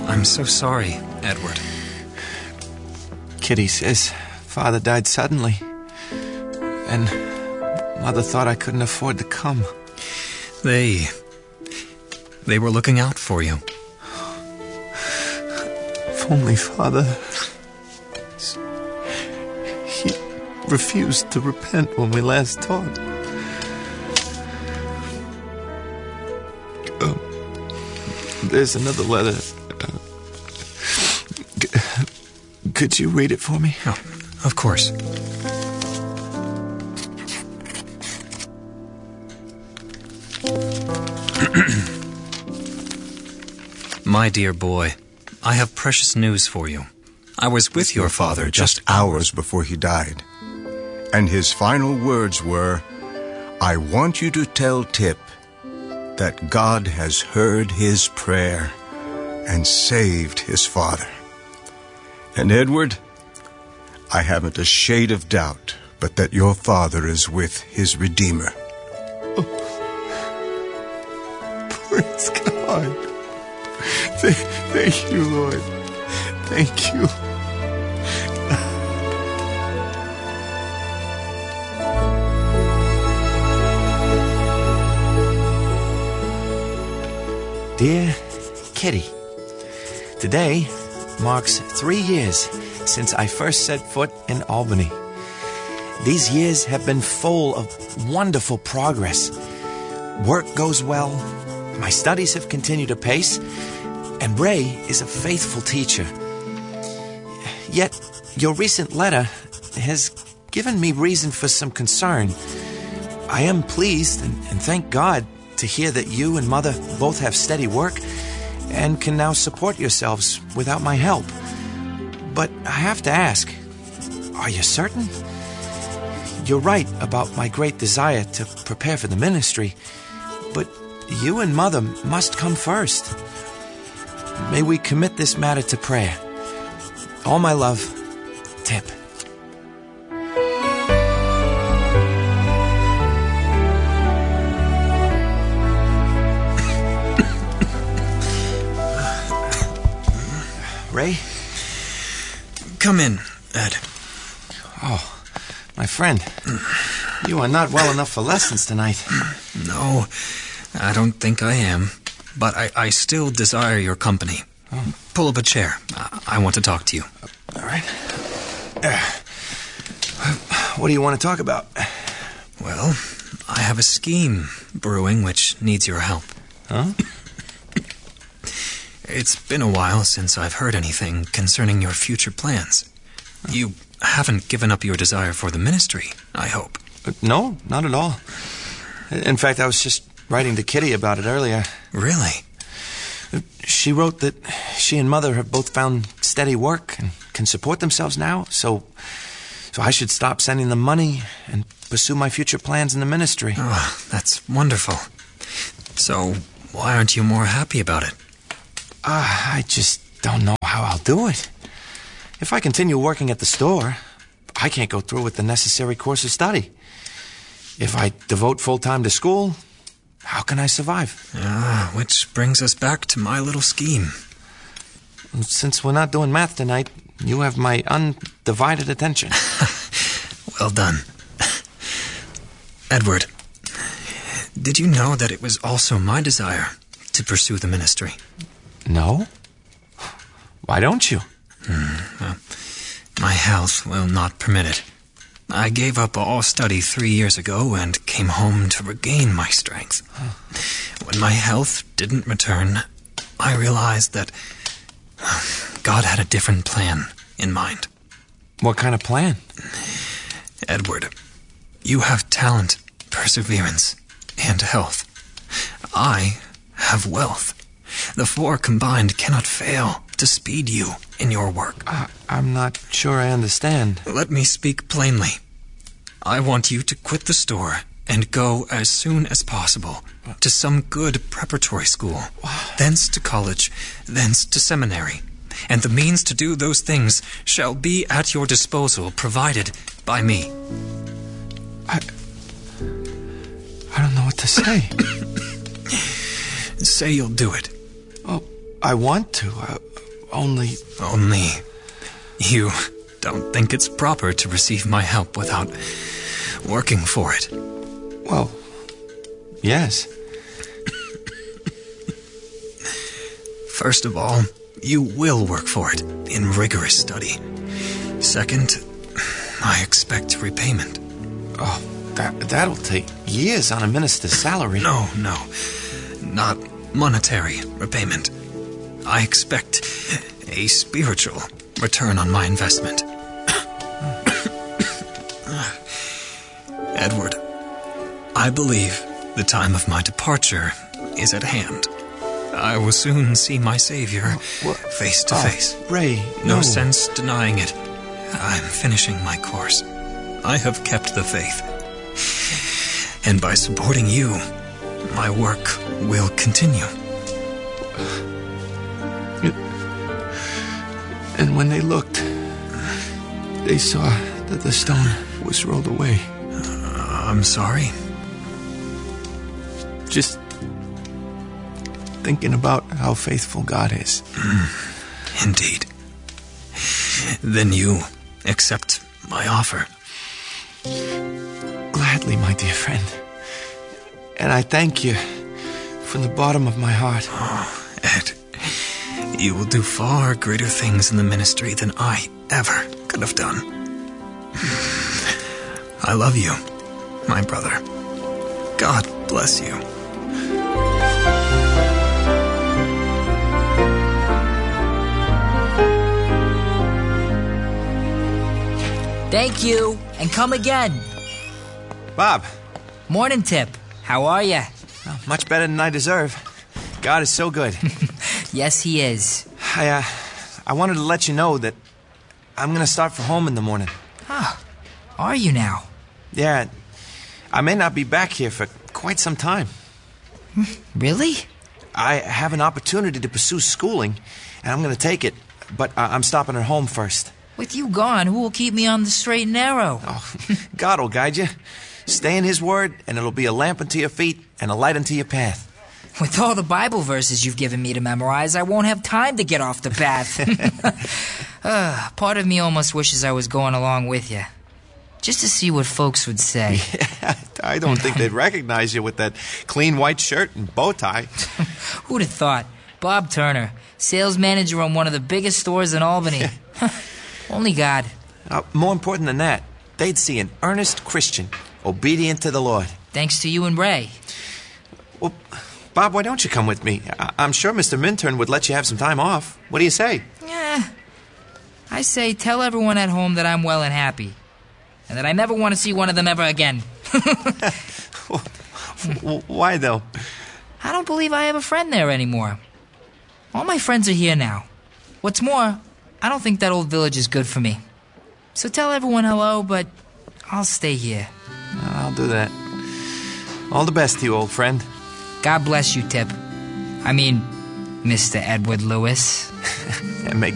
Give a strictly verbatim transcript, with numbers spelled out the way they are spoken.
I'm so sorry, Edward. Kitty says Father died suddenly, and Mother thought I couldn't afford to come. They... They were looking out for you. If only Father... He refused to repent when we last talked. Um, there's another letter. Uh, g- could you read it for me? Oh, of course. My dear boy, I have precious news for you. I was with your father just hours before he died. And his final words were, I want you to tell Tip that God has heard his prayer and saved his father. And Edward, I haven't a shade of doubt but that your father is with his Redeemer. Oh. Praise God. Th- thank you, Lord. Thank you. Dear Kitty, today marks three years since I first set foot in Albany. These years have been full of wonderful progress. Work goes well, my studies have continued apace, and Ray is a faithful teacher. Yet, your recent letter has given me reason for some concern. I am pleased and, and thank God to hear that you and Mother both have steady work and can now support yourselves without my help. But I have to ask, are you certain? You're right about my great desire to prepare for the ministry, but you and Mother must come first. May we commit this matter to prayer. All my love, Tip. Ray? Come in, Ed. Oh, my friend. You are not well enough for lessons tonight. No, I don't think I am. But I, I still desire your company. Oh. Pull up a chair. I, I want to talk to you. All right. Uh, what do you want to talk about? Well, I have a scheme brewing which needs your help. Huh? It's been a while since I've heard anything concerning your future plans. Oh. You haven't given up your desire for the ministry, I hope. Uh, no, not at all. In fact, I was just writing to Kitty about it earlier. Really? She wrote that she and Mother have both found steady work and can support themselves now, so so I should stop sending them money and pursue my future plans in the ministry. Oh, that's wonderful. So why aren't you more happy about it? Uh, I just don't know how I'll do it. If I continue working at the store, I can't go through with the necessary course of study. If I devote full time to school, how can I survive? Ah, which brings us back to my little scheme. Since we're not doing math tonight, you have my undivided attention. Well done. Edward, did you know that it was also my desire to pursue the ministry? No? Why don't you? Hmm, well, my health will not permit it. I gave up all study three years ago and came home to regain my strength. When my health didn't return, I realized that God had a different plan in mind. What kind of plan? Edward, you have talent, perseverance, and health. I have wealth. The four combined cannot fail to speed you in your work. Uh, I'm not sure I understand. Let me speak plainly. I want you to quit the store and go as soon as possible to some good preparatory school, thence to college, thence to seminary. And the means to do those things shall be at your disposal, provided by me. I... I don't know what to say. Say you'll do it. Oh, I want to, uh, only... Only you don't think it's proper to receive my help without working for it. Well, yes. First of all, you will work for it in rigorous study. Second, I expect repayment. Oh, that, that'll take years on a minister's salary. No, no, not monetary repayment. I expect a spiritual return on my investment. Edward, I believe the time of my departure is at hand. I will soon see my Savior What? face to Oh, face. Ray, No no. sense denying it. I'm finishing my course. I have kept the faith. And by supporting you, my work will continue. And when they looked, they saw that the stone was rolled away. I'm sorry. Just thinking about how faithful God is. Indeed. Then you accept my offer. Gladly, my dear friend. And I thank you from the bottom of my heart. Ed, you will do far greater things in the ministry than I ever could have done. I love you, my brother. God bless you. Thank you, and come again. Bob, Morning, Tip. How are ya? well, much better than I deserve. God is so good. Yes, he is. I, uh, I wanted to let you know that I'm going to start for home in the morning. Ah, are you now? Yeah, I may not be back here for quite some time. Really? I have an opportunity to pursue schooling, and I'm going to take it, but I- I'm stopping at home first. With you gone, who will keep me on the straight and narrow? Oh, God will guide you. Stay in His Word, and it'll be a lamp unto your feet and a light unto your path. With all the Bible verses you've given me to memorize, I won't have time to get off the path. uh, part of me almost wishes I was going along with you. Just to see what folks would say. I don't think they'd recognize you with that clean white shirt and bow tie. Who'd have thought? Bob Turner, sales manager on one of the biggest stores in Albany. Only God. Uh, more important than that, they'd see an earnest Christian, obedient to the Lord. Thanks to you and Ray. Well, Bob, why don't you come with me? I- I'm sure Mister Minturn would let you have some time off. What do you say? Yeah. I say tell everyone at home that I'm well and happy. And that I never want to see one of them ever again. W- Why, though? I don't believe I have a friend there anymore. All my friends are here now. What's more, I don't think that old village is good for me. So tell everyone hello, but I'll stay here. I'll do that. All the best to you, old friend. God bless you, Tip. I mean, Mister Edward Lewis. And may